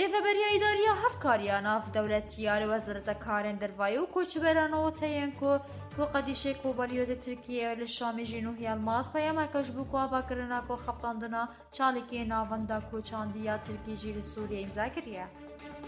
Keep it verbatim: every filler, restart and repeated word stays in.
رێڤەبەریە ئیداریە هەفکاریە ناف دەولەتیە وەزارەتە کارên dervayê û koçberanê teyên ku ku qedîşê Kobalyozê Tirkiyeyê li Şamê jî nû Yılmaz peyameke ji bo ku avakirina ku xeptandina çalekê navenda koçandiya Tirkî jî li Sûriyê îmza kiriye.